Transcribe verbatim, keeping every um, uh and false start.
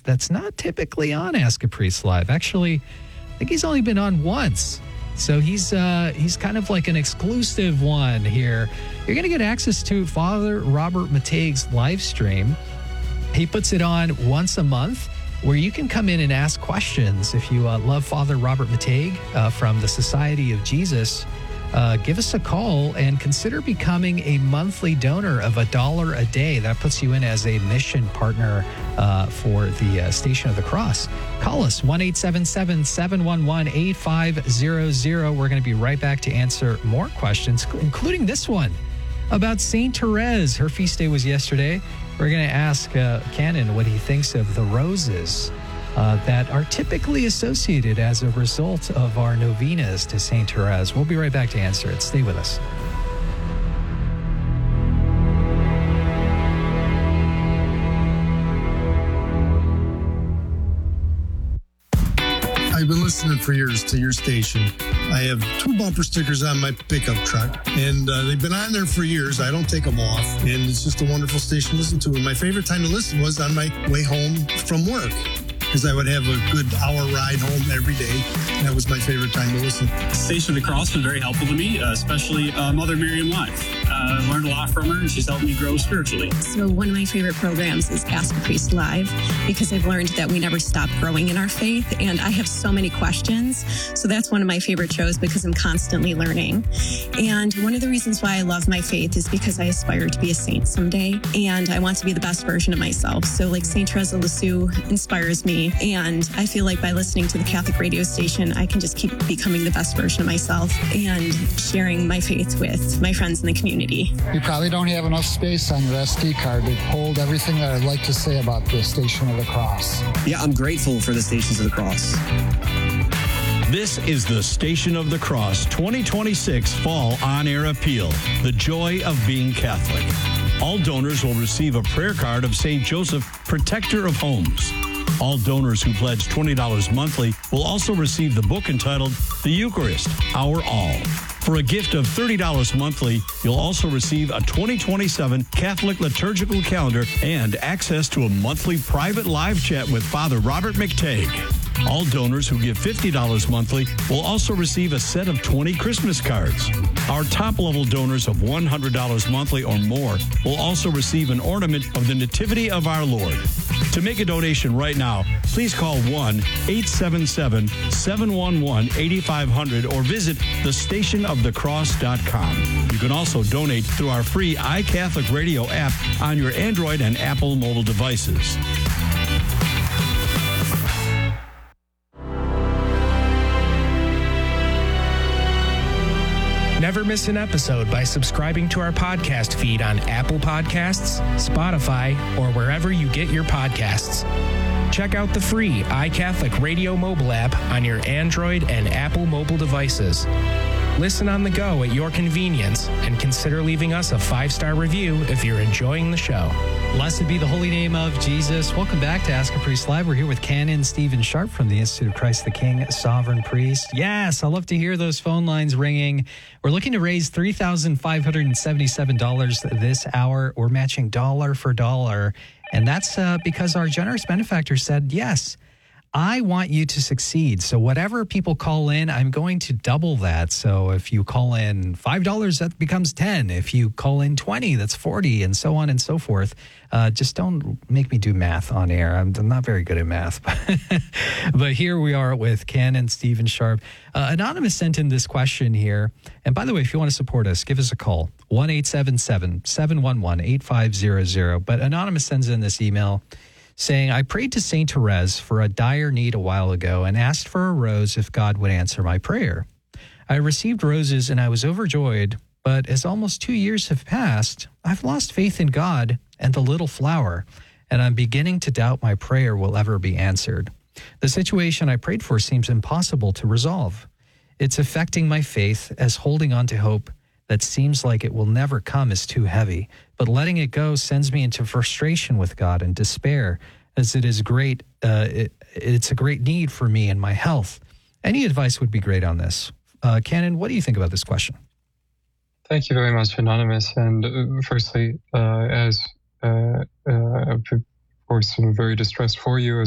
that's not typically on Ask a Priest Live. Actually, I think he's only been on once. So he's uh, he's kind of like an exclusive one here. You're going to get access to Father Robert Mataig's live stream. He puts it on once a month where you can come in and ask questions. If you uh, love Father Robert Mataig uh, from the Society of Jesus, uh, give us a call and consider becoming a monthly donor of a dollar a day. That puts you in as a mission partner uh, for the uh, Station of the Cross. Call us, one eight seven seven, seven one one, eight five zero zero. We're going to be right back to answer more questions, including this one about Saint Therese. Her feast day was yesterday. We're going to ask uh, Canon what he thinks of the roses uh, that are typically associated as a result of our novenas to Saint Therese. We'll be right back to answer it. Stay with us. I've been listening for years to your station. I have two bumper stickers on my pickup truck, and uh, they've been on there for years. I don't take them off, and it's just a wonderful station to listen to. And my favorite time to listen was on my way home from work, because I would have a good hour ride home every day. That was my favorite time to listen. Station of the Cross was very helpful to me, uh, especially uh, Mother Miriam Live. Uh, learned a lot from her, and she's helped me grow spiritually. So one of my favorite programs is Ask a Priest Live, because I've learned that we never stop growing in our faith, and I have so many questions. So that's one of my favorite shows because I'm constantly learning. And one of the reasons why I love my faith is because I aspire to be a saint someday, and I want to be the best version of myself. So like Saint Therese of Lisieux inspires me, and I feel like by listening to the Catholic radio station, I can just keep becoming the best version of myself and sharing my faith with my friends in the community. You probably don't have enough space on your S D card to hold everything that I'd like to say about the Station of the Cross. Yeah, I'm grateful for the Stations of the Cross. This is the Station of the Cross twenty twenty-six Fall On-Air Appeal, The Joy of Being Catholic. All donors will receive a prayer card of Saint Joseph, Protector of Homes. All donors who pledge twenty dollars monthly will also receive the book entitled The Eucharist, Our All. For a gift of thirty dollars monthly, you'll also receive a twenty twenty-seven Catholic liturgical calendar and access to a monthly private live chat with Father Robert McTague. All donors who give fifty dollars monthly will also receive a set of twenty Christmas cards. Our top-level donors of one hundred dollars monthly or more will also receive an ornament of the Nativity of our Lord. To make a donation right now, please call one eight seven seven, seven one one, eight five zero zero or visit the station of the cross dot com. You can also donate through our free iCatholic Radio app on your Android and Apple mobile devices. Never miss an episode by subscribing to our podcast feed on Apple Podcasts, Spotify, or wherever you get your podcasts. Check out the free iCatholic Radio mobile app on your Android and Apple mobile devices. Listen on the go at your convenience and consider leaving us a five-star review if you're enjoying the show. Blessed be the holy name of Jesus. Welcome back to Ask a Priest Live. We're here with Canon Stephen Sharp from the Institute of Christ the King, Sovereign Priest. Yes, I love to hear those phone lines ringing. We're looking to raise three thousand five hundred seventy-seven dollars this hour. We're matching dollar for dollar. And that's uh, because our generous benefactor said, yes, I want you to succeed. So whatever people call in, I'm going to double that. So if you call in five dollars, that becomes ten. If you call in twenty, that's forty, and so on and so forth. Uh, just don't make me do math on air. I'm, I'm not very good at math. But here we are with Canon Stephen Sharp. Uh, Anonymous sent in this question here. And by the way, if you want to support us, give us a call. one eight seven seven, seven one one, eight five zero zero. But Anonymous sends in this email saying, I prayed to Saint Therese for a dire need a while ago and asked for a rose if God would answer my prayer. I received roses and I was overjoyed, but as almost two years have passed, I've lost faith in God and the little flower, and I'm beginning to doubt my prayer will ever be answered. The situation I prayed for seems impossible to resolve. It's affecting my faith as holding on to hope that seems like it will never come is too heavy, but letting it go sends me into frustration with God and despair, as it is great. Uh, it, it's a great need for me and my health. Any advice would be great on this. Uh, Canon, what do you think about this question? Thank you very much, Anonymous. And uh, firstly, uh, as uh, uh, of course, I'm very distressed for you as